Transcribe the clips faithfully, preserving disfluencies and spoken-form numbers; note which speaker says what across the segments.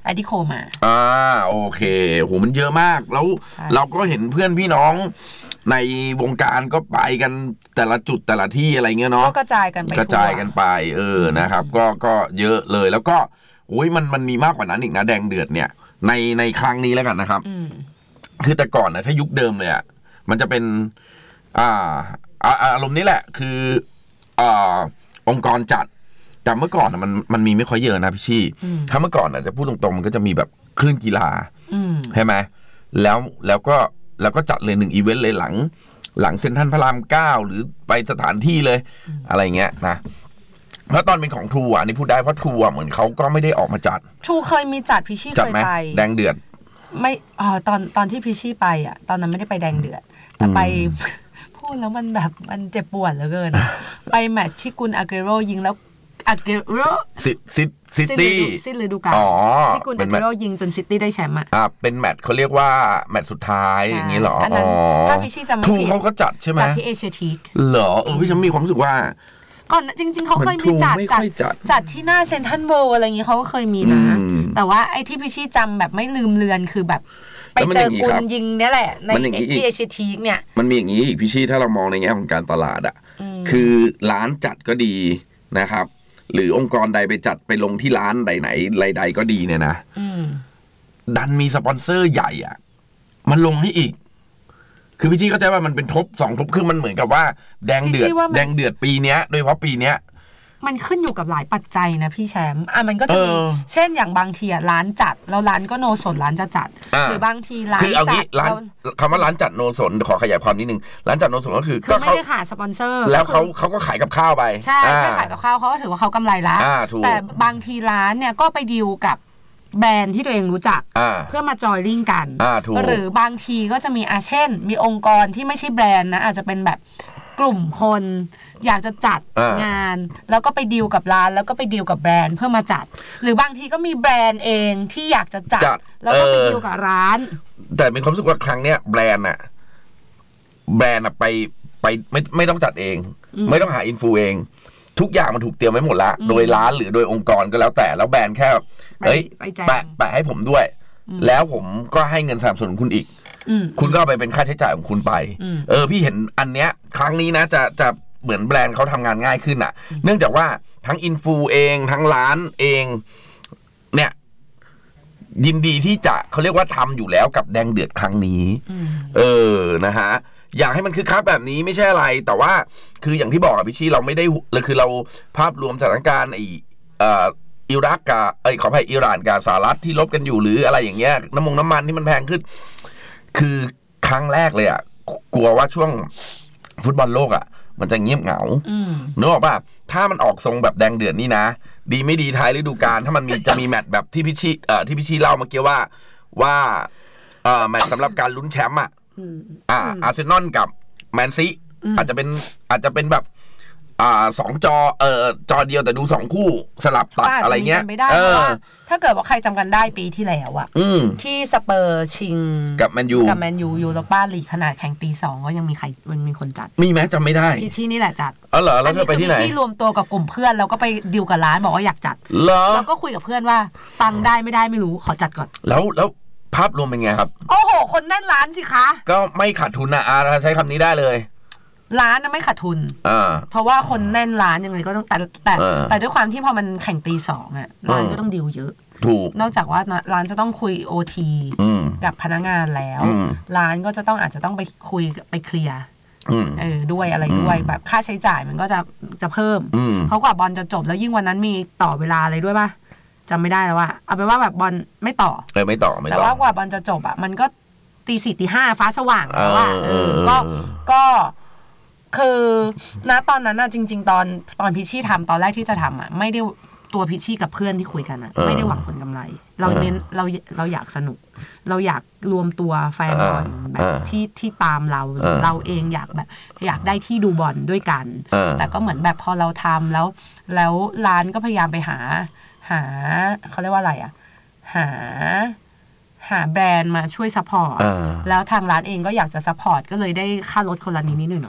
Speaker 1: แอดดิโคมา
Speaker 2: อ่าโอเคโหมันเยอะมากแล้วเราก็เห็นเพื่อนพี่น้องในวงการก็ไปกันแต่ละจุดแต่ละที่อะไรเงี้ยเนาะ
Speaker 1: ก็กระจายกันไป
Speaker 2: กระจายกันไปเออนะครับก็ก็เยอะเลยแล้วก็โอ้ยมันมันมีมากกว่านั้นอีกนะแดงเดือดเนี่ยในในครั้งนี้แล้วกันนะครับคือแต่ก่อนนะถ้ายุคเดิมเลยอ่ะมันจะเป็นอ่าอารมณ์นี้แหละคืออ่าองค์กรจัดแต่เมื่อก่อนมันมันมีไม่ค่อยเยอะนะพี่ชี่ถ้าเมื่อก่อนอ่ะจะพูดตรงๆมันก็จะมีแบบคลื่นกีฬาใช่ไหมแล้วแล้วก็แล้วก็จัดเลยหนึ่งอีเวนต์เลยหลังหลังเซ็นทรัลพระรามเก้าหรือไปสถานที่เลยอะไรเงี้ยนะเพราะตอนเป็นของทรูอ่ะนี่พูดได้เพราะทรูอ่ะเหมือนเขาก็ไม่ได้ออกมาจัด
Speaker 1: ทรูเคยมีจัดพี่ชี่เคยไป
Speaker 2: แดงเดือด
Speaker 1: ไม่อ๋อตอนตอนที่พี่ชี่ไปอ่ะตอนนั้นไม่ได้ไปแดงเดือดแต่ไปพูดแล้วมันแบบมันเจ็บปวดเหลือเกินไปแมตช์ที่กุนอาเกโรยิงแล้วอาเกโร
Speaker 2: ซิซิซิตี้
Speaker 1: ซิฤดูกาลที่กุนอาเกโรยิงจนซิตี้ได้แชมป์อ่ะ
Speaker 2: เป็นแมตช์เขาเรียกว่าแมตช์สุดท้ายอย่างนี้เหรออ๋อ
Speaker 1: ถ้าพี่ชี่จำไม่
Speaker 2: ผิดทูเขาก็จัดใช่ไหม
Speaker 1: จัดที่เอเชียทีก
Speaker 2: เหรอเออพี่ฉันมีความรู้สึกว่า
Speaker 1: ก่อนจริงๆเขาเคยมีจัดจัดจัดที่หน้าเซ็นทรัลเวิลด์อะไรอย่างงี้เขาก็เคยมีนะแต่ว่าไอ้ที่พี่ชี่จำแบบไม่ลืมเลือนคือแบบไปเจอกุนยิงเนี่ยแหละในที่เอเชียทีกเนี่ย
Speaker 2: มันมีอย่างนี้อีกพี่ชี่ถ้าเรามองในแง่ของการตลาดอ่ะคือร้านจัดก็ดีนะครับหรือองค์กรใดไปจัดไปลงที่ร้านใดไหนใดๆก็ดีเนี่ยนะดันมีสปอนเซอร์ใหญ่อ่ะมันลงให้อีกคือพี่ชี่เข้าใจว่ามันเป็นทบสองทบคือมันเหมือนกับว่าแดงเดือดแดงเดือดปีเนี้ยโดยเฉพาะปีเนี้ย
Speaker 1: มันขึ้นอยู่กับหลายปัจจัยนะพี่แชมป์อ่ะมันก็จะมีเช่นอย่างบางทีอ่ะร้านจัดแล้วร้านก็โนสนร้านจะจัดหรือบางทีร้านจัด
Speaker 2: ร้านคำว่าร้านจัดโนสนขอขยายความนิดนึงร้านจัดโนสนก็คือ
Speaker 1: ก็ไม่ได้ขายสปอนเซอร์
Speaker 2: แล้วเขาเขาก็ขายกับข้าวไป
Speaker 1: ใช่แค่ขายกับข้าวเขาก็ถือว่าเขากำไรละแต่บางทีร้านเนี่ยก็ไปดีลกับแบรนด์ที่ตัวเองรู้จักเพื่อมาจอยลิงกันหรือบางทีก็จะมีอาเช่นมีองค์กรที่ไม่ใช่แบรนด์นะอาจจะเป็นแบบกลุ่มคนอยากจะจัดงานแล้วก็ไปดีลกับร้านแล้วก็ไปดีลกับแบรนด์เพื่อมาจัดหรือบางทีก็มีแบรนด์เองที่อยากจะจัดแล้วก็ไปดีลกับร้าน
Speaker 2: แต่มีความรู้สึกว่าครั้งเนี้ยแบรนด์อะแบรนด์อะไปไปไม่ไม่ต้องจัดเองไม่ต้องหาอินฟูเองทุกอย่างมันถูกเตรียมไว้หมดละโดยร้านหรือโดยองค์กรก็แล้วแต่แล้วแบรนด์แค่เฮ้ยแปะแปะให้ผมด้วยแล้วผมก็ให้เงินสนับสนุนคุณอีกคุณก็เอาไปเป็นค่าใช้จ่ายของคุณไปเออพี่เห็นอันเนี้ยครั้งนี้นะจะจะเหมือนแบรนด์เขาทำงานง่ายขึ้นอ่ะเนื่องจากว่าทั้งอินฟูเองทั้งร้านเองเนี่ยยินดีที่จะเขาเรียกว่าทำอยู่แล้วกับแดงเดือดครั้งนี้เออนะฮะอยากให้มันคึกคักแบบนี้ไม่ใช่อะไรแต่ว่าคืออย่างที่บอกอะพี่ชี้เราไม่ได้เลยคือเราภาพรวมสถานการณ์ไอ้อิรักกับไอ้ขออภัยอิหร่านกับสหรัฐที่ลบกันอยู่หรืออะไรอย่างเงี้ยน้ำมันน้ำมันที่มันแพงขึ้นคือครั้งแรกเลยอ่ะกลัวว่าช่วงฟุตบอลโลกอ่ะมันจะเงียบเหงานึกออกป่ะถ้ามันออกทรงแบบแดงเดือดนี่นะดีไม่ดีท้ายฤดูกาลถ้ามันมีจะมีแมตช์แบบที่พี่ชี้เอ่อที่พี่ชี้เล่าเมื่อกี้ว่าว่าเอ่อแมตช์สำหรับการลุ้นแชมป์อ่ะอ่าอาร์เซนอลกับแมนซีอาจจะเป็นอาจจะเป็นแบบอ่าสองจอเอ่อจอเดียวแต่ดูสองคู่สลับตัดอะไรเงี้ย
Speaker 1: เออถ้าเกิดว่าใครจำกันได้ปีที่แล้วอะที่สเปอร์ชิง
Speaker 2: กับแมนยู
Speaker 1: กับแมนยูยูโรปาลีกขนาดแข่งตีสองก็ยังมีใครมันมีคนจัด
Speaker 2: มีไหมจำไม่ได้
Speaker 1: พี่ชี่นี่แหละจัด
Speaker 2: อ๋อเหรอแล้วเธอไปที่ไหน
Speaker 1: พี่ชี่รวมตัวกับกลุ่มเพื่อนแล้วก็ไปดิวกับร้านบอกว่าอยากจัดแล้วก็คุยกับเพื่อนว่าตังได้ไม่ได้ไม่รู้ขอจัดก่อน
Speaker 2: แล้วแล้วภาพรวมเป็นไงครับ
Speaker 1: โอ้โหคนแน่นร้านสิคะ
Speaker 2: ก็ไม่ขาดทุนนะอาใช้คำนี้ได้เลย
Speaker 1: ร้านน่ะไม่ขาดทุนเพราะว่าคนแน่นร้านยังไงก็ต้องแต่แต่แต่ด้วยความที่พอมันแข่งตีสองอ่ะร้านก็ต้องดีลเยอะ
Speaker 2: ถูก
Speaker 1: นอกจากว่าร้านจะต้องคุย โอ ที กับพนักงานแล้วร้านก็จะต้องอาจจะต้องไปคุยไปเคลียร์เออด้วยอะไรด้วยแบบค่าใช้จ่ายมันก็จะจะเพิ่มเพราะกว่าบอลจะจบแล้วยิ่งวันนั้นมีต่อเวลาอะไรด้วยป่ะจำไม่ได้แล้วว่าเอาเป็นว่าแบบบอลไม่ต่อ
Speaker 2: เออไม่ต่อไม่ต่อ
Speaker 1: แต่ว่ากว่าบอลจะจบอ่ะมันก็ตีสี่ตีห้าฟ้าสว่างแล้วอ่ะเออก็ก็คือณตอนนั้นน่ะจริงๆตอนตอนพิชชี่ทำตอนแรกที่จะทำอ่ะไม่ได้ตัวพิชชี่กับเพื่อนที่คุยกันอ่ะไม่ได้หวังผลกำไรเราเน้นเราเราอยากสนุกเราอยากรวมตัวแฟนบอลแบบที่ที่ตามเราเราเองอยากแบบอยากได้ที่ดูบอลด้วยกันแต่ก็เหมือนแบบพอเราทำแล้วแล้วร้านก็พยายามไปหาหาเขาเรียกว่าอะไรอ่ะหาหาแบรนด์มาช่วยซัพพอร์ตแล้วทางร้านเองก็อยากจะซัพพอร์ตก็เลยได้ค่ารถคนละนิดนิดหน่อยๆ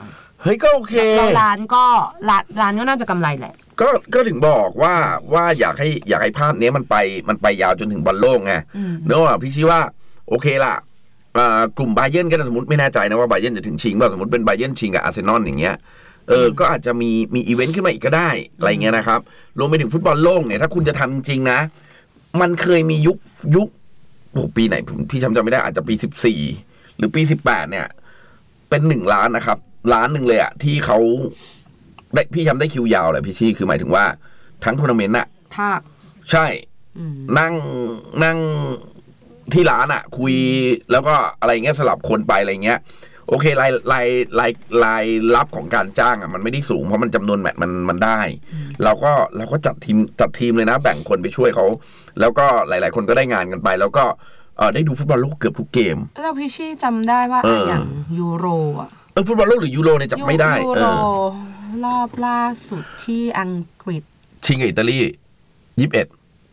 Speaker 2: เฮ้ยก็โอเค
Speaker 1: เราร้านก็ร้านร้านก็น่าจะกำไรแหละ
Speaker 2: ก็ก็ถึงบอกว่าว่าอยากให้อยากให้ภาพนี้มันไปมันไปยาวจนถึงบอลโลกไงเนอะพี่ชี้ว่าโอเคล่ะกลุ่มบาเยิร์นก็สมมติไม่แน่ใจนะว่าบาเยิร์นจะถึงชิงว่าสมมติเป็นบาเยิร์นชิงกับอาร์เซนอลอย่างเงี้ยเออก็อาจจะมีมีอีเวนต์ขึ้นมาอีกก็ได้อะไรเงี้ยนะครับรวมไปถึงฟุตบอลโลกเนี่ยถ้าคุณจะทำจริงๆนะมันเคยมียุคยุคโอ้ปีไหนพี่จำจำไม่ได้อาจจะปีสิบสี่หรือปีสิบแปดเนี่ยเป็นหนึ่งล้านนะครับล้านหนึ่งเลยอะที่เขาได้พี่จำได้คิวยาวเลยพี่ชี้คือหมายถึงว่าทั้งทัวร์นาเมนต์อะ
Speaker 1: ภาค
Speaker 2: ใช่นั่งนั่งที่ร้านอะคุยแล้วก็อะไรเงี้ยสลับคนไปอะไรเงี้ยโอเครายรายรายรายรับของการจ้างอ่ะมันไม่ได้สูงเพราะมันจำนวนแมตช์มันมันได้เราก็เราก็จัดทีมจัดทีมเลยนะแบ่งคนไปช่วยเขาแล้วก็หลายๆคนก็ได้งานกันไปแล้วก็เออได้ดูฟุตบอลโลกเกือบทุกเกม
Speaker 1: แล้วพี่ชี่จำได้ว่าอย่างยูโรอ่ะ
Speaker 2: เออฟุตบอลโลกหรือยูโรเนี่ยจำไม่ได้
Speaker 1: ยูโรรอบล่าสุดที่อังกฤษ
Speaker 2: ชิงกับอิตาลียี่สิบเอ็ด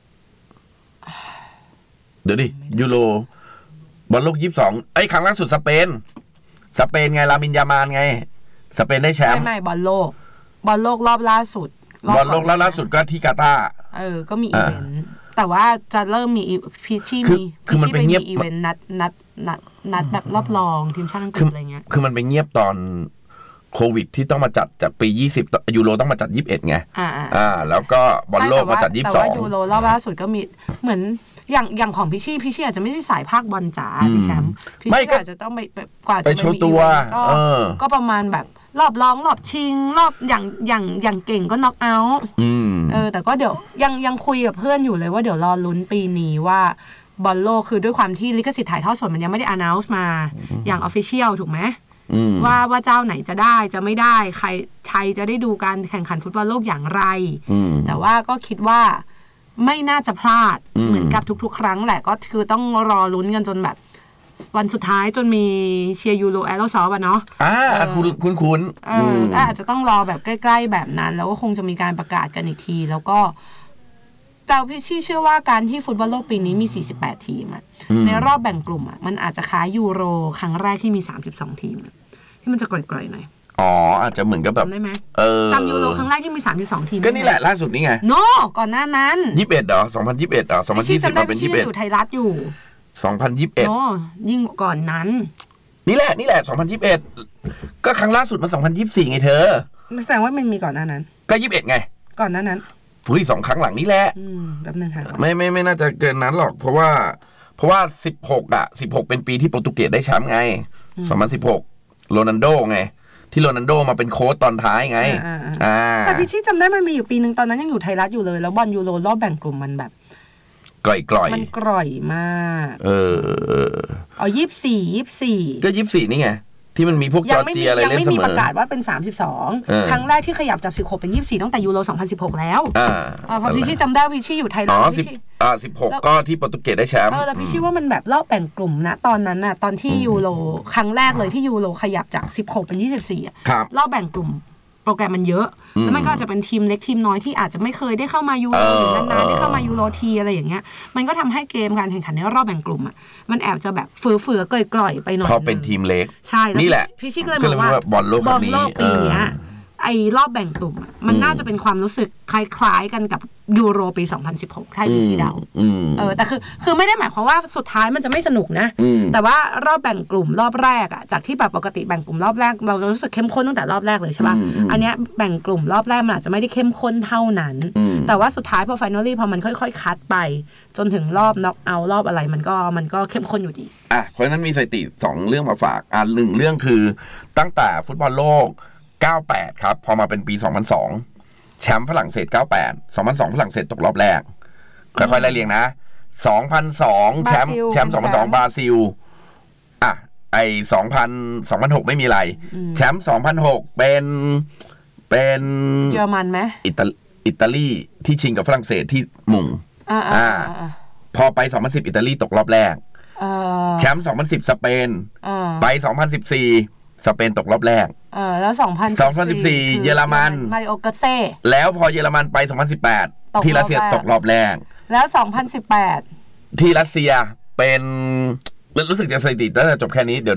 Speaker 2: เดี๋ยวดิยูโรบอลโลกยี่สิบสองไอ้ครั้งล่าสุดสเปนสเปนไงลามินยามานไงสเปนได้แชมป์
Speaker 1: ไม่ไม่บอลโลกบอลโลกรอบล่าสุด
Speaker 2: บอลโลกรอบล่าสุดก็ที่กาตาร์
Speaker 1: เออก็มีอีเวนต์แต่ว่าจะเริ่มมีพิชชี่มี
Speaker 2: คือมันเป็นเงียบ
Speaker 1: อีเวนต์นัดนัดนัดนัดแบบรอบรองทีมชาติอังกฤษอะไรเงี้ย
Speaker 2: คือมันไปเงียบตอนโควิดที่ต้องมาจัดจากปียี่สิบยูโรต้องมาจัดยี่สิบเอ็ดไง
Speaker 1: อ่า
Speaker 2: อ่าแล้วก็บอลโลกมาจัดยี่สิบสอง
Speaker 1: แต่ว่ายูโรรอบล่าสุดก็มีเหมือนอย่างอย่างของพี่ชี่พี่ชี่อาจจะไม่ใช่สายภาคบอลจ๋าพี่แชมป์พี่ชี่อาจจะต้องไปกว่าจะ
Speaker 2: ไปโชว์ตัว
Speaker 1: ก็ประมาณแบบรอบรองรอบชิงรอบอย่างอย่างอย่างเก่งก็น็อกเอาท์เออแต่ก็เดี๋ยวยังยังคุยกับเพื่อนอยู่เลยว่าเดี๋ยวรอลุ้นปีนี้ว่าบอลโลกคือด้วยความที่ลิขสิทธิ์ถ่ายทอดสดมันยังไม่ได้ announce มาอย่าง official ถูกไหมว่าว่าเจ้าไหนจะได้จะไม่ได้ใครไทยจะได้ดูการแข่งขันฟุตบอลโลกอย่างไรแต่ว่าก็คิดว่าไม่น่าจะพลาดเหมือนกับทุกๆครั้งแหละก็คือต้องรอลุ้นกันจนแบบวันสุดท้ายจนมีเชียร์ยูโรแอโรซอฟอะเนาะ
Speaker 2: อ่าคุณคุณคุณ
Speaker 1: เอออาจจะต้องรอแบบใกล้ๆแบบนั้นแล้วก็คงจะมีการประกาศกันอีกทีแล้วก็แต่พี่ชี่เชื่อว่าการที่ฟุตบอลโลกปีนี้มีสี่สิบแปดทีมอะในรอบแบ่งกลุ่มอะมันอาจจะคล้ายยูโรครั้งแรกที่มีสามสิบสองทีมที่มันจะกร่อยๆหน่อย
Speaker 2: อ๋ออาจจะเหมือนกับแบบ
Speaker 1: จำได้ไหมเออจำยูโรครั้งแรกที่มีสามสิบสองทีม
Speaker 2: ก็นี่แหละล่าสุดนี่ไง
Speaker 1: โน่ก่อนหน้านั้น
Speaker 2: ยี่สิบเอ็ดเหรอสองพันยี่สิบเอ็ดเหรอสองพันยี่สิบมาเป็นยี่สิบเอ็ด
Speaker 1: อยู่ไทยรัฐอยู่
Speaker 2: สองพันยี่สิบเอ็ด
Speaker 1: โน่ยิ่งก่อนนั้น
Speaker 2: นี่แหละนี่แหละสองพันยี่สิบเอ็ดก็ครั้งล่าสุดมันสองพันยี่สิบสี่ไงเธอ
Speaker 1: แสดงว่ามันมีก่อนหน้านั้น
Speaker 2: ก็ยี่สิบเอ็ดไง
Speaker 1: ก่อนหน้านั้น
Speaker 2: อุ้ยสองครั้งหลังนี่แหละ
Speaker 1: อืมแบบนึงค่ะ
Speaker 2: ไม่ไม่ไม่น่าจะเกินนั้นหรอกเพราะว่าเพราะว่าสิบหกอ่ะสิบหกเป็นปีที่โปรตุเกสได้แชมป์ไงสองพันสิบหกโรนัลโดไงที่โรนัลโดมาเป็นโค้ชตอนท้ายไง
Speaker 1: อ่าแต่พี่ชี่จำได้มันมีอยู่ปีนึงตอนนั้นยังอยู่ไทยรัฐอยู่เลยแล้วบอลยูโรรอบแบ่งกลุ่มมันแบบ
Speaker 2: กร่อยกร่อย
Speaker 1: มันกร่อยมาก
Speaker 2: เออ
Speaker 1: อ๋อยี่สิบสี่ยี่สิบสี่
Speaker 2: ก็ยี่สิบสี่นี่ไงที่มันมีพวกจอร์เจียอะไรเล่นเสมอยังไม่มี
Speaker 1: ประกาศว่าเป็นสามสิบสองครั้งแรกที่ขยับจากสิบหกเป็นยี่สิบสี่ตั้งแต่ยูโรสองพันสิบหกแล้วอ่าเพราะพี่ชี่จำได้พี่ชี่อยู่ไทยรัฐพี่ชี่
Speaker 2: อ่าสิบหกก็ที่โปรตุเกสได้แชมป์
Speaker 1: เออแต่พี่ชี่ว่ามันแบบรอบแบ่งกลุ่มนะตอนนั้นน่ะตอนที่ยูโรครั้งแรกเลยที่ยูโรขยับจากสิบหกเป็นยี่สิบสี่อ่ะรอบแบ่งกลุ่มโปรแกรมมันเยอะแล้วมันก็อาจจะเป็นทีมเล็กทีมน้อยที่อาจจะไม่เคยได้เข้ามายูโรหรือนานๆได้เข้ามายูโรทีอะไรอย่างเงี้ยมันก็ทำให้เกมการแข่งขันในรอบแบ่งกลุ่มอ่ะมันแอบจะแบบเฟื่อๆกร่อยๆไปหน่อย
Speaker 2: พอเป็นทีมเล็ก
Speaker 1: ใช่
Speaker 2: นี่แหละ
Speaker 1: พี่ชี่ก็เลยบอกว่า
Speaker 2: บอลโลก
Speaker 1: ปีนี้ไอ้รอบแบ่งกลุ่มมันน่าจะเป็นความรู้สึกคล้ายๆกันกับยูโรปีสองพันสิบหกถ้าพี่ชี่เดาเออแต่คือคือไม่ได้หมายความว่าสุดท้ายมันจะไม่สนุกนะแต่ว่ารอบแบ่งกลุ่มรอบแรกอ่ะจากที่แบบปกติแบ่งกลุ่มรอบแรกเรารู้สึกเข้มข้นตั้งแต่รอบแรกเลยใช่ป่ะอันเนี้ยแบ่งกลุ่มรอบแรกมันอาจจะไม่ได้เข้มข้นเท่านั้นแต่ว่าสุดท้ายพอไฟนอลลี่พอมันค่อยๆคัดไปจนถึงรอบน็อกเอาท์รอบอะไรมันก็มันก็เข้มข้นอยู่ดี
Speaker 2: อ่ะเพราะฉะนั้นมีสถิติสองเรื่องมาฝากอ่ะหนึ่งเรื่องคือตั้งแต่ฟุตบอลโลกเก้าสิบแปดครับพอมาเป็นปีสองพันสองแชมป์ฝรั่งเศสเก้าสิบแปด สองพันสองฝรั่งเศสตกรอบแรกค่อยๆไล่เรียงนะสองพันสองแชมป์แชมป์สองพันสองบราซิลอ่ะไอ้สองพัน สองพันหกไม่มีอะไรแชมป์สองพันหกเป็นเป็น
Speaker 1: เยอรมันมั้ย
Speaker 2: อิตาอิตาลีที่ชิงกับฝรั่งเศสที่หม่งอ่าพอไปสองพันสิบอิตาลีตกรอบแรกแชมป์สองพันสิบสเปนไปสองพันสิบสี่สเปนตกรอบแรก
Speaker 1: เออแล้วสองพัน
Speaker 2: สิบสี่เยอรมัน
Speaker 1: มาริโอเกเซ่
Speaker 2: แล้วพอเยอรมันไปสองพันสิบแปดที่รัสเซียตกรอบแรก
Speaker 1: แล้วสองพันสิบแปด
Speaker 2: ที่รัสเซียเป็นรู้สึกจะสถิติจะจบแค่นี้เดี๋ยวนะ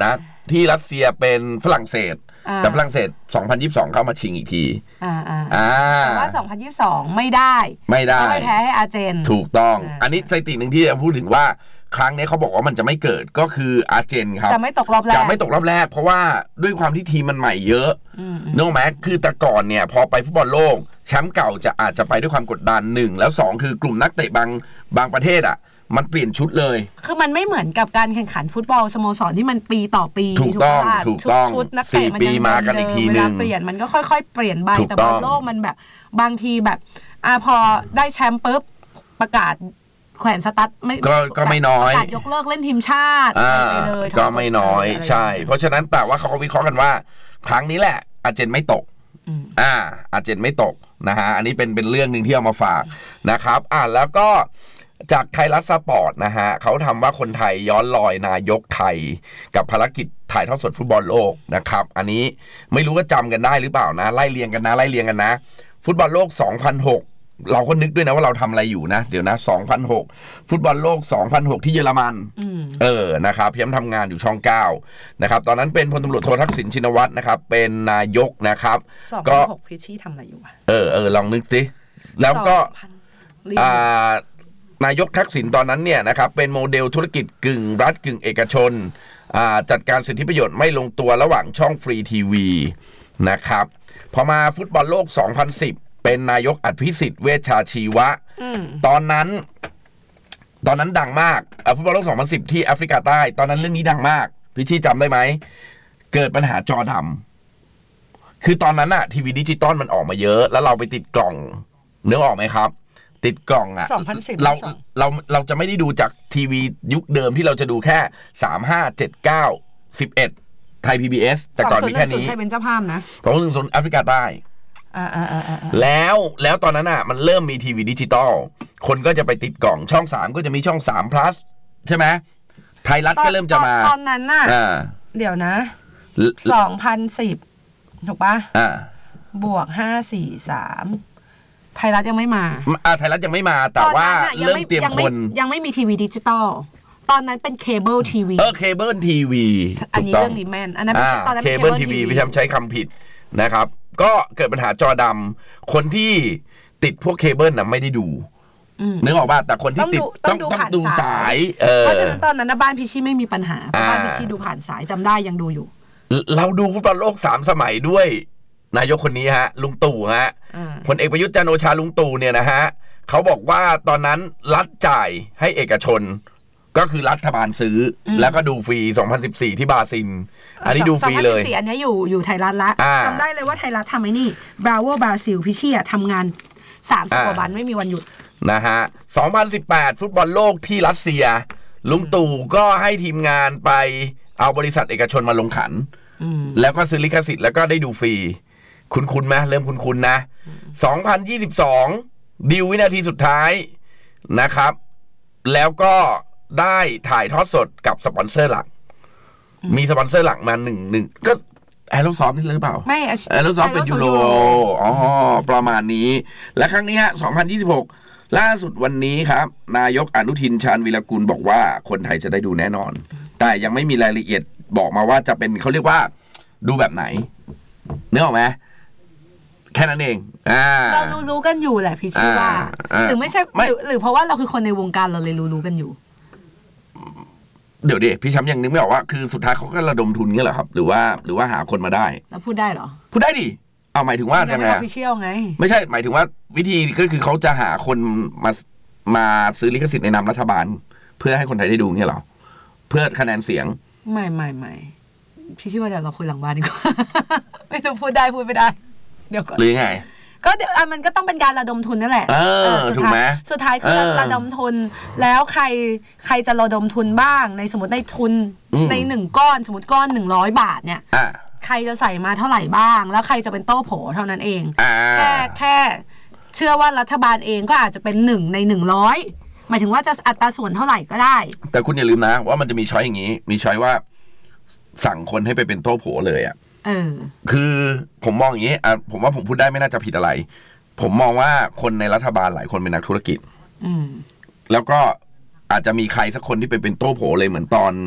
Speaker 2: ที่รัสเซียเป็นฝรั่งเศสแต่ฝรั่งเศสสองพันยี่สิบสองเข้ามาชิงอีกที
Speaker 1: อ่าอ่าแต่ว่าสองพันยี่สิบสองไม่ได้
Speaker 2: ไม่ได้
Speaker 1: ไม่แพ้ให้อาร์เจน
Speaker 2: ถูกต้องอันนี้สถิตินึงที่จะพูดถึงว่าครั้งนี้เขาบอกว่ามันจะไม่เกิดก็คืออาร์เจนครับ
Speaker 1: จะไม่ตกรอบแรก
Speaker 2: จะไม่ตกรอบแรกเพราะว่าด้วยความที่ทีมมันใหม่เยอะนึกออกไหมคือแต่ก่อนเนี่ยพอไปฟุตบอลโลกแชมป์เก่าจะอาจจะไปด้วยความกดดันหนึ่งแล้วสองคือกลุ่มนักเตะบางบางประเทศอ่ะมันเปลี่ยนชุดเลย
Speaker 1: คือมันไม่เหมือนกับการแข่งขันฟุตบอลสโมสรที่มันปีต่อปี
Speaker 2: ถูกต้องถูกต้อง
Speaker 1: ชุดนักเตะมันยัง
Speaker 2: มากันอีกทีนึง
Speaker 1: เปลี่ยนมันก็ค่อยๆเปลี่ยนใบแต่บอลโลกมันแบบบางทีแบบอ่าพอได้แชมป์ปุ๊บประกาศแขวนสตั๊ดไม่
Speaker 2: ก็ก็ไม่น้อย
Speaker 1: ประกาศยกเลิกเล่นทีมชาติไปเลย
Speaker 2: ก็ไม่น้อยใช่เพราะฉะนั้นแต่ว่าเขาก็วิเคราะห์กันว่าครั้งนี้แหละอาร์เจนไม่ตกอ่าอาร์เจนไม่ตกนะฮะอันนี้เป็นเป็นเรื่องนึงที่เอามาฝากนะครับอ่าแล้วก็จากไทยรัฐสปอร์ตนะฮะเขาทำว่าคนไทยย้อนรอยนายกไทยกับภารกิจถ่ายทอดสดฟุตบอลโลกนะครับอันนี้ไม่รู้ว่าจำกันได้หรือเปล่านะไล่เรียงกันนะไล่เรียงกันนะฟุตบอลโลกสองพันหกเราก็นึกด้วยนะว่าเราทำอะไรอยู่นะเดี๋ยวนะสองพันหกฟุตบอลโลกสองพันหกที่เยอรมันเออนะครับพี่ย้ำทำงานอยู่ช่องเก้านะครับตอนนั้นเป็นพลตำรวจโททักษิณชินวัตรนะครับเป็นนายกนะครับ
Speaker 1: ก็สองพันหกพิชชี่ทำอะไรอยู่วะ
Speaker 2: เออเออลองนึกสิแล้วก็อ่านายกทักษิณตอนนั้นเนี่ยนะครับเป็นโมเดลธุรกิจกึ่งรัฐกึ่งเอกชนจัดการสิทธิประโยชน์ไม่ลงตัวระหว่างช่องฟรีทีวีนะครับพอมาฟุตบอลโลกสองพันสิบเป็นนายกอภิสิทธิ์เวชชาชีวะตอนนั้นตอนนั้นดังมากฟุตบอลโลกสองพันสิบที่แอฟริกาใต้ตอนนั้นเรื่องนี้ดังมากพี่ชี่จำได้ไหมเกิดปัญหาจอดำคือตอนนั้นอะทีวีดิจิตอลมันออกมาเยอะแล้วเราไปติดกล่องนึกออกไหมครับติดกล่องอะ
Speaker 1: สองพันสิบ
Speaker 2: เราเราเราจะไม่ได้ดูจากทีวียุคเดิมที่เราจะดูแค่สาม ห้า เจ็ด เก้า สิบเอ็ดไทย พี บี เอส แต่ก่อนมีแค่นี้
Speaker 1: ใครเป็นเจ้าภาพนะ
Speaker 2: เพราะว่าโซนแอฟริกาใต้แล้วแล้วตอนนั้นอ่ะมันเริ่มมีทีวีดิจิตอลคนก็จะไปติดกล่องช่องสามก็จะมีช่องสาม plus ใช่ไหมไทยรัฐก็เริ่มจะมา
Speaker 1: ตอนนั้นน่ะเดี๋ยวนะสองพันสิบถูกปะบวกห้า สี่ สามไทยรัฐยังไม่มา
Speaker 2: อ่าไทยรัฐยังไม่มาแต่ว่าเริ่มเตรียมคน
Speaker 1: ยังไม่มีทีวีดิจิตอลตอนนั้นเป็นเคเบิลทีวี
Speaker 2: เออเคเบิลทีวี
Speaker 1: อันนี้เรื่องนี้แม่นอันนั้น
Speaker 2: ตอนนั้นเป็นเคเบิลทีวีพี่ทำใช้คำผิดนะครับก็เกิดปัญหาจอดำคนที่ติดพวกเคเบิลน่ะไม่ได้ดูนึกออกป่ะแต่คนที่ติดต้องต้องดูสาย
Speaker 1: เพราะฉะนั้นตอนนั้นบ้านพี่ชี่ไม่มีปัญหาบ้านพี่ชี่ดูผ่านสายจำได้ยังดูอยู่
Speaker 2: เราดูฟุตบอลโลกสามสมัยด้วยนายกคนนี้ฮะลุงตู่ฮะพลเอกประยุทธ์จันทร์โอชาลุงตู่เนี่ยนะฮะเขาบอกว่าตอนนั้นรัฐจ่ายให้เอกชนก็คือรัฐบาลซื้อแล้วก็ดูฟรีสองพันสิบสี่ที่บราซิลอันนี้ดูฟรีเลย
Speaker 1: สองพันสิบสี่อันนี้อยู่อยู่ไทยรัฐละจำได้เลยว่าไทยรัฐทำไอ้นี่บราโวบราซิลพิชี่ทำงานสามสิบกว่าวันไม่มีวันหยุด
Speaker 2: นะฮะสองพันสิบแปดฟุตบอลโลกที่รัสเซียลุงตู่ก็ให้ทีมงานไปเอาบริษัทเอกชนมาลงขันแล้วก็ซื้อลิขสิทธิ์แล้วก็ได้ดูฟรีคุ้นๆไหมเริ่มคุ้นๆนะสองพันยี่สิบสองดีลวินาทีสุดท้ายนะครับแล้วก็ได้ถ่ายทอดสดกับสปอนเซอร์หลักมีสปอนเซอร์หลักมาหนึ่งหนึ่งก็แอโรซอฟนี่หรือเปล่า
Speaker 1: ไม่
Speaker 2: แอโรซอฟเป็นยูโรอ๋อประมาณนี้และครั้งนี้ฮะสองพันยี่สิบหกล่าสุดวันนี้ครับนายกอนุทินชาญวีรกูลบอกว่าคนไทยจะได้ดูแน่นอนแต่ยังไม่มีรายละเอียดบอกมาว่าจะเป็นเขาเรียกว่าดูแบบไหนเนื้อออกไหมแค่นั้นเอง
Speaker 1: เรารู้ๆกันอยู่แหละพี่ชี่ว่าหรือไม่ใช่หรือเพราะว่าเราคือคนในวงการเราเลยรู้ๆกันอยู่
Speaker 2: เดี๋ยวดิพี่ช้ำยังนึกไม่ออกว่าคือสุดท้ายเขาก็ระดมทุนเงี้ยเหรอครับหรือว่าหรือว่าหาคนมาได้
Speaker 1: แล้วพูดได้เหรอ
Speaker 2: พูดได้ดิเอาหมายถึงว่ายังไง
Speaker 1: official ไง
Speaker 2: ไม่ใช่หมายถึงว่าวิธีก็คือเขาจะหาคนมามาซื้อลิขสิทธิ์ในนามรัฐบาลเพื่อให้คนไทยได้ดูเงี้ยเหรอเพื่อคะแนนเสียง
Speaker 1: ไม่ไม่ไม่พี่ชี่ว่าเดี๋ยวเราคุยหลังบ้านดีกว่าไม่ต้องพูดได้พูดไม่ได้เดี๋ยวก่อน
Speaker 2: หรือไง
Speaker 1: ก็เดี๋ยวมันก็ต้องเป็นการระดมทุนนั่นแหละ
Speaker 2: ถูกไหม
Speaker 1: สุดท้ายคือระดมทุนแล้วใครใครจะระดมทุนบ้างในสมมติในทุนในหนึ่งก้อนสมมติก้อนหนึ่งร้อยบาทเนี่ยใครจะใส่มาเท่าไหร่บ้างแล้วใครจะเป็นโต้โผเท่านั้นเองแค่แค่เชื่อว่ารัฐบาลเองก็อาจจะเป็นหนึ่งในหนึ่งร้อยหมายถึงว่าจะอัตราส่วนเท่าไหร่ก็ได้
Speaker 2: แต่คุณอย่าลืมนะว่ามันจะมีช้อยอย่างนี้มีช้อยว่าสั่งคนให้ไปเป็นโต้โผเลยอ่ะคือผมมองอย่างนี้อ่ะผมว่าผมพูดได้ไม่น่าจะผิดอะไรผมมองว่าคนในรัฐบาลหลายคนเป็นนักธุรกิจแล้วก็อาจจะมีใครสักคนที่ไปเป็นโต้โผเลยเหมือนตอน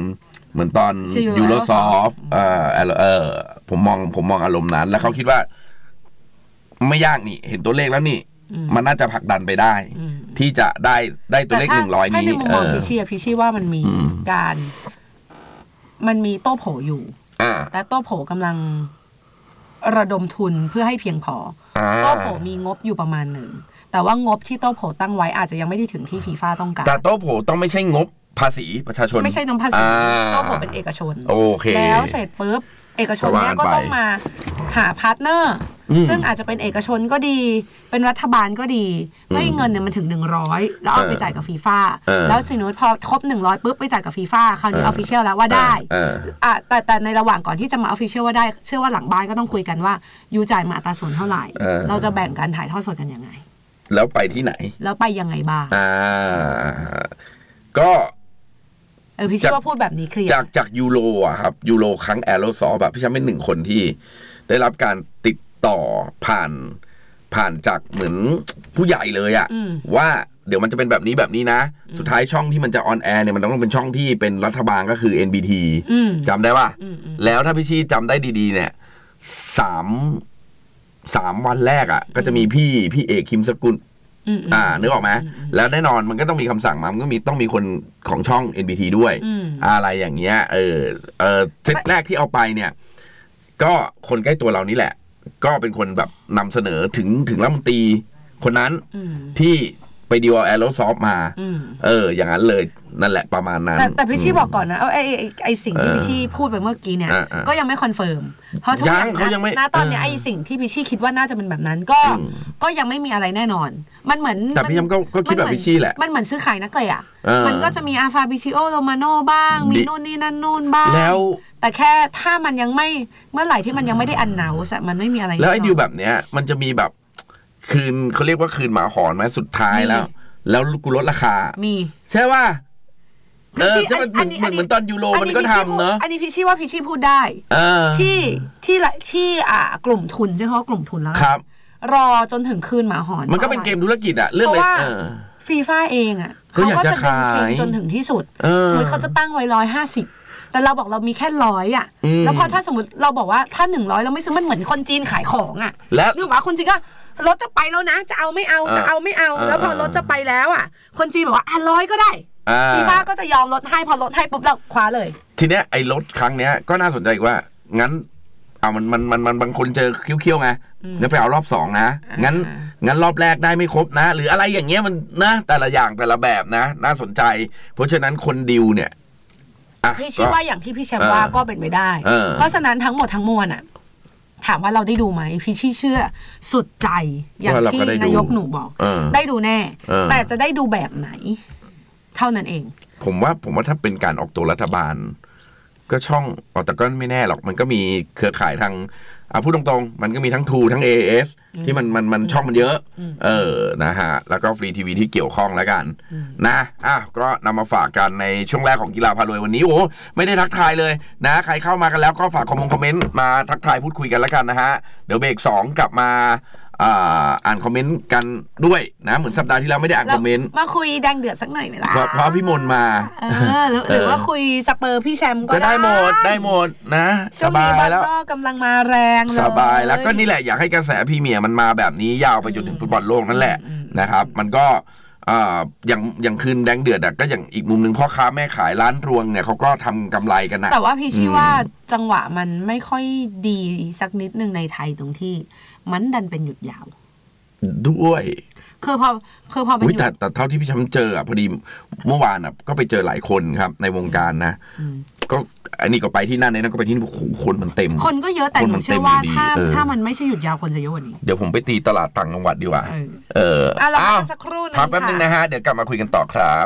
Speaker 2: เหมือนตอนยูโรซอฟเอ่อเออผมมองผมมองอารมณ์นั้นแล้วเขาคิดว่าไม่ยากนี่เห็นตัวเลขแล้วนี่มันน่าจะผลักดันไปได้ที่จะได้ได้ตัวเลขหนึ่งร้อยนี้
Speaker 1: ถ้าในมุมมองพี่ชี่พี่ชี่ว่ามันมีการมันมีโต้โผอยู่แต่โต้โผกำลังระดมทุนเพื่อให้เพียงพอโต้โผมีงบอยู่ประมาณหนึ่งแต่ว่างบที่โต้โผตั้งไว้อาจจะยังไม่ได้ถึงที่ฟีฟ่าต้องการ
Speaker 2: แต่โต้โผต้องไม่ใช่งบภาษีประชาชน
Speaker 1: ไม่ใช่น้ำภาษีโต้โผเป็นเอกชน
Speaker 2: โอเค
Speaker 1: แล้วเสร็จปุ๊บเอกชนเนี่ยก็ต้องมาหาพาร์ทเนอร์ซึ่งอาจจะเป็นเอกชนก็ดีเป็นรัฐบาลก็ดีเพื่อให้เงินเนี่ยมันถึงหนึ่งร้อยแล้วเอาไปจ่ายกับฟีฟ่าแล้วสินุพอครบหนึ่งร้อยปุ๊บไปจ่ายกับฟีฟ่าคราวนี้ออฟฟิเชียลแล้วว่าได้อ่ะแต่แต่ในระหว่างก่อนที่จะมาออฟฟิเชียลว่าได้เชื่อว่าหลังบ้านก็ต้องคุยกันว่ายูจ่ายมาอัตราส่วนเท่าไหร่เราจะแบ่งการถ่ายทอดสดกันยังไง
Speaker 2: แล้วไปที่ไหน
Speaker 1: แล้วไปยังไงบ้าง
Speaker 2: อ่าก็
Speaker 1: เออพี่ชื่อว่าพูดแบบนี้เคลียร์
Speaker 2: จากจากยูโรอะครับยูโรครั้งแอโรซอฟแบบพี่ช้ำเป็นหนึ่งคนที่ได้รับการติดต่อผ่านผ่านจากเหมือนผู้ใหญ่เลยอะว่าเดี๋ยวมันจะเป็นแบบนี้แบบนี้นะสุดท้ายช่องที่มันจะออนแอร์เนี่ยมันต้องเป็นช่องที่เป็นรัฐบาลก็คือ เอ็น บี ที จำได้ป่ะแล้วถ้าพี่ชี้จำได้ดีๆเนี่ยสามสามวันแรกอะก็จะมีพี่พี่เอกคิมสกุลอ่านึกออกไหมแล้วแน่นอนมันก็ต้องมีคำสั่งมามันก็มีต้องมีคนของช่อง เอ็น บี ที ด้วยอะไรอย่างเงี้ยเออเออเซตแรกที่เอาไปเนี่ยก็คนใกล้ตัวเรานี่แหละก็เป็นคนแบบนำเสนอถึงถึงรัฐมนตรีคนนั้นที่ไปดีลแอโรซอฟมาเอออย่างนั้นเลยนั่นแหละประมาณนั้น
Speaker 1: แต่พี่ชี่บอกก่อนนะไอ้ไอ้สิ่งที่พี่ชี่พูดไปเมื่อกี้เนี่ยก็ยังไม่คอนเฟิร์มเพราะทุกอย่างณตอนนี้ไอ้สิ่งที่พี่ชี่คิดว่าน่าจะเป็นแบบนั้นก็ก็ยังไม่มีอะไรแน่นอนมันเหมือน
Speaker 2: แต่พี่ยมก็ก็คิดแบบพี่ชี่แหละ
Speaker 1: มันเหมือนซื้อขายนักเตะอ่ะมันก็จะมีอาฟาบิซิโอโรมาโน่บ้างมีนู่นนี่นั่นนู่นบ้าง
Speaker 2: แล้ว
Speaker 1: แต่แค่ถ้ามันยังไม่เมื่อไหร่ที่มันยังไม่ได้อันเนาส์มันไม่มีอะไร
Speaker 2: แล้วไอ้ดีลแบบเนี้ยมันจะมีแบบคืนเขาเรียกว่าคืนหมาหอนไหมสุดท้ายแล้วแล้วกูลดราคามีใช่ป่ะเออจะมันเหมือนเหมือนตอนยูโรมันก็ทำเนอะ
Speaker 1: อันนี้พี่ชี่ว่าพี่ชี่พูดได้ที่ที่ที่อ่ากลุ่มทุนใช่ไหมกลุ่มทุนแล้วครับรอจนถึงคืนหมาหอน
Speaker 2: มันก็เป็นเกมธุรกิจอะเรื่องอะไร
Speaker 1: ฟีฟ่าเองอะเขาก็จะดึงเชงจนถึงที่สุดสมมติเขาจะตั้งไว้ร้อยห้าสิบแต่เราบอกเรามีแค่ร้อยอ่ะแล้วพอถ้าสมมติเราบอกว่าถ้าหนึ่งร้อยเราไม่ซื้อมันเหมือนคนจีนขายของอ่ะแล้วนึกว่าคนจีนก็รถจะไปแล้วนะจะเอาไม่เอาจะเอาไม่เอาแล้วพอรถจะไปแล้วอ่ะคนจีนบอกว่าอ่ะร้อยก็ได้ฟีฟ่าก็จะยอมลดให้พอลดให้ปุ๊บเราคว้าเลย
Speaker 2: ทีเนี้ยไอ้ลดครั้งเนี้ยก็น่าสนใจว่างั้นเอามันมันมันมันบางคนเจอเคี้ยวๆไงงั้นไปเอารอบสองนะงั้นงั้นรอบแรกได้ไม่ครบนะหรืออะไรอย่างเงี้ยมันนะแต่ละอย่างแต่ละแบบนะน่าสนใจเพราะฉะนั้นคนดิวเนี่ย
Speaker 1: พี่ชี้ว่าอย่างที่พี่แชมป์ว่าก็เป็นไปได้เพราะฉะนั้นทั้งหมดทั้งมวลอ่ะถามว่าเราได้ดูไหมพี่ชี้เชื่อสุดใจอย่างที่นายกหนูบอกได้ดูแน่แต่จะได้ดูแบบไหนเท่านั้นเอง
Speaker 2: ผมว่าผมว่าถ้าเป็นการออกตัวรัฐบาลก็ช่องออกแต่ก็ไม่แน่หรอกมันก็มีเครือข่ายทางอ่ะพูดตรงๆมันก็มีทั้ง ทูทั้ง เอ เอส ที่มันมันมันช่องมันเยอะเออนะฮะแล้วก็ฟรีทีวีที่เกี่ยวข้องแล้วกันนะอ่ะก็นำมาฝากกันในช่วงแรกของกีฬาพารวยวันนี้โอ้ไม่ได้ทักทายเลยนะใครเข้ามากันแล้วก็ฝากคอมเมนต์คอมเมนต์มาทักทายพูดคุยกันแล้วกันนะฮะเดี๋ยวเบรกสองกลับมาอ่านคอมเมนต์กันด้วยนะเหมือนสัปดาห์ที่แล้วไม่ได้อ่านคอมเมนต์
Speaker 1: มาคุยแดงเดือดสักหน่อยไหมล่ะ
Speaker 2: เพราะพี่มนมา
Speaker 1: หรือว่าคุยสเปอร์พี่แชมป์ก็
Speaker 2: ได้หมดได้หมดนะ
Speaker 1: สบายแล้วก็กำลังมาแรง
Speaker 2: สบายแล้วก็นี่แหละอยากให้กระแสพรีเมียร์มันมาแบบนี้ยาวไปจนถึงฟุตบอลโลกนั่นแหละนะครับมันก็อย่างอย่างคืนแดงเดือดก็อย่างอีกมุมนึงพ่อค้าแม่ขายร้านรวงเนี่ยเขาก็ทำกำไรกันนะ
Speaker 1: แต่ว่าพี่ชี้ว่าจังหวะมันไม่ค่อยดีสักนิดนึงในไทยตรงที่มันดันเป็นหยุดยาว
Speaker 2: ด้วย
Speaker 1: คือพอคือพอไป
Speaker 2: แต่แต่เท่าที่พี่ช้ำเจออ่ะพอดีเมื่อวานอ่ะก็ไปเจอหลายคนครับในวงการนะก็อันนี้ก็ไปที่นั่นนี่ก็ไปที่นี่คนมันเต็ม
Speaker 1: คนก็เยอะแต่หนูเชื่อว่าถ้าถ้ามันไม่ใช่หยุดยาวคนจะเยอะกว่านี้
Speaker 2: เดี๋ยวผมไปตีตลาดต่างจังหวัดดีกว่าเออ
Speaker 1: อ่ะเราสักครู่นึง
Speaker 2: พักแป๊บนึงนะฮะเดี๋ยวกลับมาคุยกันต่อครับ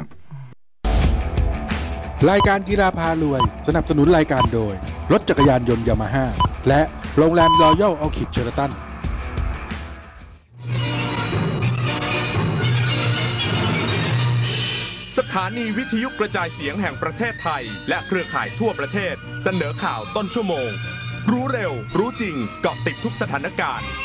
Speaker 3: รายการกีฬาพารวยสนับสนุนรายการโดยรถจักรยานยนต์ยามาฮ่าและโรงแรมรอยัลออคิดเชอร์ตัน
Speaker 4: สถานีวิทยุกระจายเสียงแห่งประเทศไทยและเครือข่ายทั่วประเทศเสนอข่าวต้นชั่วโมงรู้เร็วรู้จริงเกาะติดทุกสถานการณ์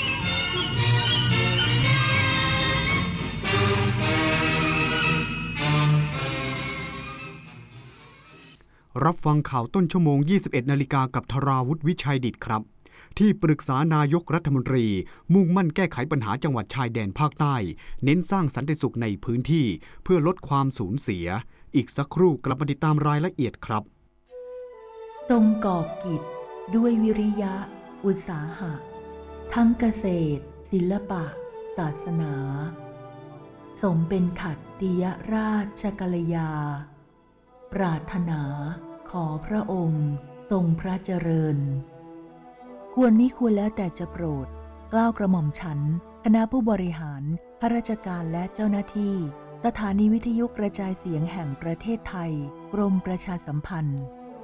Speaker 5: รับฟังข่าวต้นชั่วโมง ยี่สิบเอ็ดนาฬิกา กับธราวุฒิวิชัยดิษฐ์ครับที่ปรึกษานายกรัฐมนตรีมุ่งมั่นแก้ไขปัญหาจังหวัดชายแดนภาคใต้เน้นสร้างสันติสุขในพื้นที่เพื่อลดความสูญเสียอีกสักครู่กลับมาติดตามรายละเอียดครับ
Speaker 6: ทรงก่อกิจด้วยวิริยะอุตสาหะทั้งเกษตรศิลปะศาสนาสมเป็นขัตติยราชกัลยาปรารถนาขอพระองค์ทรงพระเจริญควรมิควรแล้วแต่จะโปรดเกล้ากระหม่อมฉันคณะผู้บริหารข้าราชการและเจ้าหน้าที่สถานีวิทยุกระจายเสียงแห่งประเทศไทยกรมประชาสัมพันธ์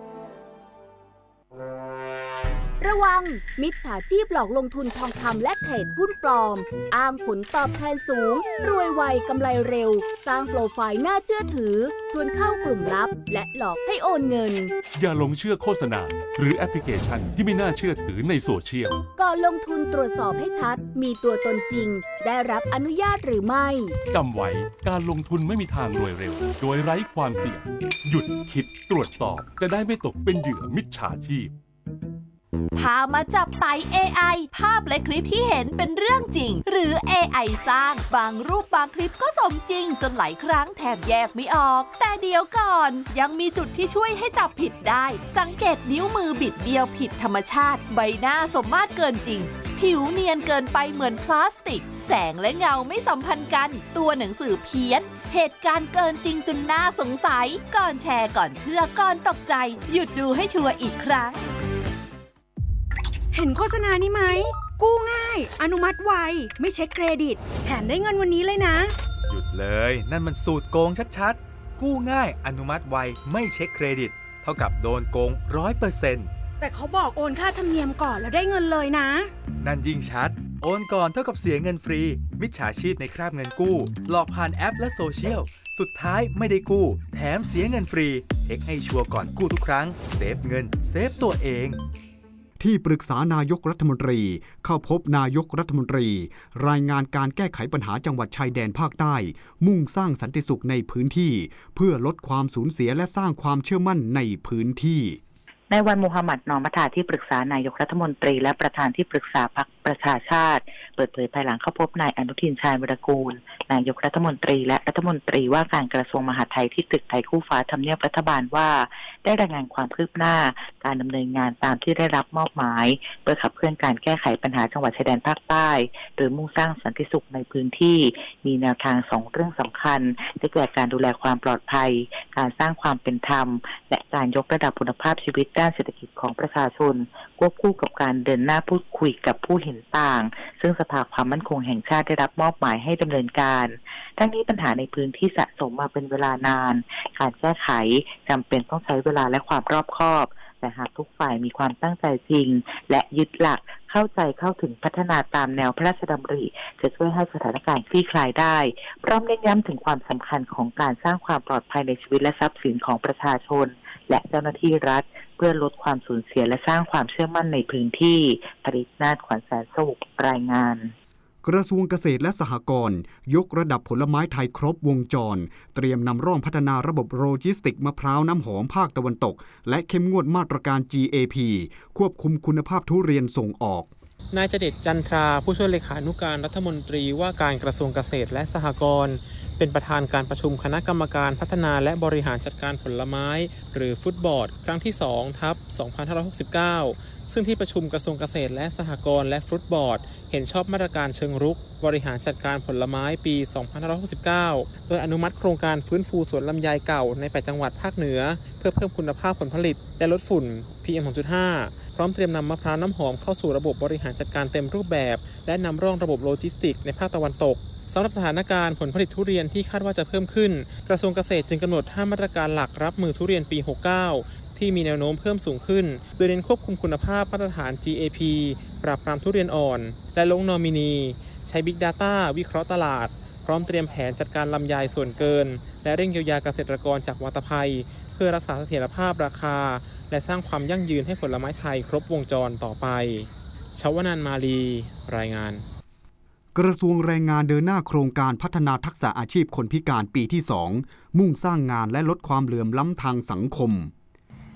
Speaker 7: ระวังมิจฉาชีพหลอกลงทุนทองคำและเทรดหุ้นปลอมอ้างผลตอบแทนสูงรวยไวกำไรเร็วสร้างโปรไฟล์น่าเชื่อถือชวนเข้ากลุ่มลับและหลอกให้โอนเงิน
Speaker 8: อย่าหลงเชื่อโฆษณาหรือแอปพลิเคชันที่ไม่น่าเชื่อถือในโซเชียล
Speaker 7: ก่อนลงทุนตรวจสอบให้ชัดมีตัวตนจริงได้รับอนุญาตหรือไม่
Speaker 8: จำไว้การลงทุนไม่มีทางรวยเร็วโดยไร้ความเสี่ยงหยุดคิดตรวจสอบจะได้ไม่ตกเป็นเหยื่อมิจฉาชีพ
Speaker 9: พามาจับไต่ เอ ไอ ภาพและคลิปที่เห็นเป็นเรื่องจริงหรือ เอ ไอ สร้างบางรูปบางคลิปก็สมจริงจนหลายครั้งแทบแยกไม่ออกแต่เดี๋ยวก่อนยังมีจุดที่ช่วยให้จับผิดได้สังเกตนิ้วมือบิดเบี้ยวผิดธรรมชาติใบหน้าสมมาตรเกินจริงผิวเนียนเกินไปเหมือนพลาสติกแสงและเงาไม่สัมพันธ์กันตัวหนังสือเพี้ยนเหตุการณ์เกินจริงจนน่าสงสัยก่อนแชร์ก่อนเชื่อก่อนตกใจหยุดดูให้ชัวร์อีกครั้ง
Speaker 10: เห็นโฆษณานี้ไหมกู้ง่ายอนุมัติไวไม่เช็คเครดิตแถมได้เงินวันนี้เลยนะ
Speaker 11: หยุดเลยนั่นมันสูตรโกงชัดๆกู้ง่ายอนุมัติไวไม่เช็คเครดิตเท่ากับโดนโกง ร้อยเปอร์เซ็นต์
Speaker 10: แต่เขาบอกโอนค่าธรรมเนียมก่อนแล้วได้เงินเลยนะ
Speaker 11: นั่นยิ่งชัดโอนก่อนเท่ากับเสียเงินฟรีมิจฉาชีพในคราบเงินกู้หลอกผ่านแอปและโซเชียลสุดท้ายไม่ได้กู้แถมเสียเงินฟรีเช็คให้ชัวร์ก่อนกู้ทุกครั้งเซฟเงินเซฟตัวเอง
Speaker 5: ที่ปรึกษานายกรัฐมนตรีเข้าพบนายกรัฐมนตรีรายงานการแก้ไขปัญหาจังหวัดชายแดนภาคใต้มุ่งสร้างสันติสุขในพื้นที่เพื่อลดความสูญเสียและสร้างความเชื่อมั่นในพื้นที่
Speaker 12: ในวันมูฮัมหมัดนอมัทาที่ปรึกษานายกรัฐมนตรีและประธานที่ปรึกษาพรรคประชาชาติเปิดเผยภายหลังเข้าพบนายอนุทินชาญวิรากูลนายกรัฐมนตรีและรัฐมนตรีว่าการกระทรวงมหาดไทยที่ตึกไทยคู่ฟ้าทำเนียบรัฐบาลว่าได้รายงานความคืบหน้าการดำเนินงานตามที่ได้รับมอบหมายเพื่อขับเคลื่อนการแก้ไขปัญหาจังหวัดชายแดนภาคใต้โดยมุ่งสร้างสันติสุขในพื้นที่มีแนวทางสองเรื่องสำคัญได้แก่การดูแลความปลอดภัยการสร้างความเป็นธรรมและการยกระดับคุณภาพชีวิตด้านเศรษฐกิจของประชาชนควบคู่กับการเดินหน้าพูดคุยกับผู้เห็นต่างซึ่งสภาความมั่นคงแห่งชาติได้รับมอบหมายให้ดำเนินการทั้งนี้ปัญหาในพื้นที่สะสมมาเป็นเวลานานการแก้ไขจำเป็นต้องใช้เวลาและความรอบคอบแต่หากทุกฝ่ายมีความตั้งใจจริงและยึดหลักเข้าใจเข้าถึงพัฒนาตามแนวพระราชดำริจะช่วยให้สถานการณ์คลี่คลายได้พร้อมเน้นย้ำถึงความสำคัญของการสร้างความปลอดภัยในชีวิตและทรัพย์สินของประชาชนและเจ้าหน้าที่รัฐเพื่อลดความสูญเสียและสร้างความเชื่อมั่นในพื้นที่ปริศนาถขวัญแสนสุขรายงาน
Speaker 5: กระทรวงเกษตรและสหกรณ์ยกระดับผลไม้ไทยครบวงจรเตรียมนำร่องพัฒนาระบบโลจิสติกมะพร้าวน้ำหอมภาคตะวันตกและเข้มงวดมาตรการ จี เอ พี ควบคุมคุณภาพทุเรียนส่งออก
Speaker 13: นายเจเดชจันทราผู้ช่วยเลขานุการรัฐมนตรีว่าการกระทรวงเกษตรและสหกรณ์เป็นประธานการประชุมคณะกรรมการพัฒนาและบริหารจัดการผลไม้หรือฟุตบอร์ดครั้งที่สองทับสองพันห้าร้อยหกสิบเก้าซึ่งที่ประชุมกระทรวงเกษตรและสหกรณ์และฟุตบอร์ดเห็นชอบมาตรการเชิงรุกบริหารจัดการผลไม้ปีสองพันห้าร้อยหกสิบเก้าโดยอนุมัติโครงการฟื้นฟูสวนลำไยเก่าในแปดจังหวัดภาคเหนือเพื่อเพิ่มคุณภาพผลผลิตและลดฝุ่น พี เอ็ม สองจุดห้า พร้อมเตรียมนำมะพร้าวน้ำหอมเข้าสู่ระบบบริหารจัดการเต็มรูปแบบและนำร่องระบบโลจิสติกในภาคตะวันตกสำหรับสถานการณ์ผลผลิตทุเรียนที่คาดว่าจะเพิ่มขึ้นกระทรวงเกษตรจึงกำหนดห้ามาตรการหลักรับมือทุเรียนปีหกสิบเก้าที่มีแนวโน้มเพิ่มสูงขึ้นโดยเน้นควบคุมคุณภาพมาตรฐาน จี เอ พี ปราบปรามทุเรียนอ่อนและลงนอมินีใช้ Big Data วิเคราะห์ตลาดพร้อมเตรียมแผนจัดการลำไยส่วนเกินและเร่งเยียวยาเกษตรกรจากวัฏภัยเพื่อรักษาเสถียรภาพราคาและสร้างความยั่งยืนให้ผลไม้ไทยครบวงจรต่อไปชวนันท์มาลีรายงาน
Speaker 5: กระทรวงแรงงานเดินหน้าโครงการพัฒนาทักษะอาชีพคนพิการปีที่สองมุ่งสร้างงานและลดความเหลื่อมล้ำทางสังคม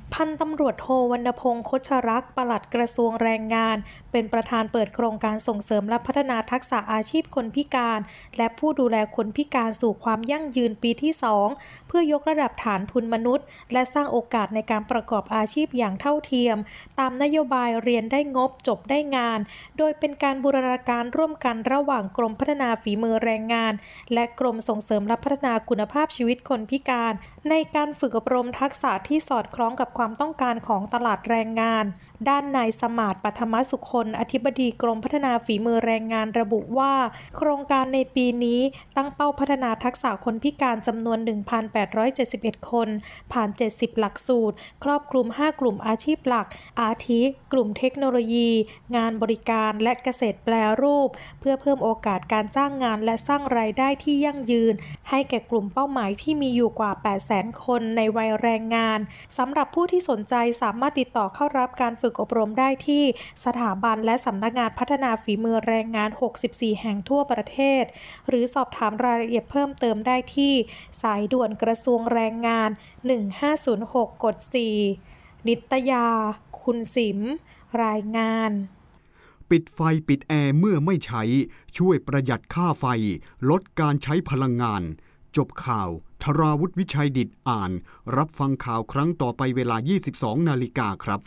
Speaker 14: พันตำรวจโทวรรณพงษ์ คชรักษ์ปลัดกระทรวงแรงงานเป็นประธานเปิดโครงการส่งเสริมและพัฒนาทักษะอาชีพคนพิการและผู้ดูแลคนพิการสู่ความยั่งยืนปีที่สองเพื่อยกระดับฐานทุนมนุษย์และสร้างโอกาสในการประกอบอาชีพอย่างเท่าเทียมตามนโยบายเรียนได้งบจบได้งานโดยเป็นการบูรณาการร่วมกันระหว่างกรมพัฒนาฝีมือแรงงานและกรมส่งเสริมและพัฒนาคุณภาพชีวิตคนพิการในการฝึกอบรมทักษะที่สอดคล้องกับความต้องการของตลาดแรงงานด้านนายสมาร์ท ปัทมสุคนอธิบดีกรมพัฒนาฝีมือแรงงานระบุว่าโครงการในปีนี้ตั้งเป้าพัฒนาทักษะคนพิการจำนวน หนึ่งพันแปดร้อยเจ็ดสิบเอ็ด คนผ่านเจ็ดสิบหลักสูตรครอบคลุมห้ากลุ่มอาชีพหลักอาทิกลุ่มเทคโนโลยีงานบริการและเกษตรแปรรูปเพื่อเพิ่มโอกาสการจ้างงานและสร้างรายได้ที่ยั่งยืนให้แก่กลุ่มเป้าหมายที่มีอยู่กว่า แปดแสน คนในวัยแรงงานสำหรับผู้ที่สนใจสามารถติดต่อเข้ารับการฝึกอบรมได้ที่สถาบันและสำนักงานพัฒนาฝีมือแรงงานหกสิบสี่แห่งทั่วประเทศหรือสอบถามรายละเอียดเพิ่มเติมได้ที่สายด่วนกระทรวงแรงงานหนึ่งห้าศูนย์หกกดสี่นิตยาคุณสิมรายงาน
Speaker 5: ปิดไฟปิดแอร์เมื่อไม่ใช้ช่วยประหยัดค่าไฟลดการใช้พลังงานจบข่าวธราวุฒิวิชัยดิษฐ์อ่านรับฟังข่าวครั้งต่อไปเวลา ยี่สิบสองนาฬิกาครับ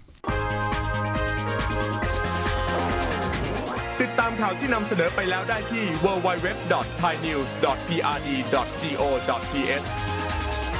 Speaker 4: ติดตามข่าวที่นำเสนอไปแล้วได้ที่ ดับเบิลยู ดับเบิลยู ดับเบิลยู ดอท ไทยนิวส์ ดอท พี อาร์ ดี ดอท จี โอ ดอท ที เอช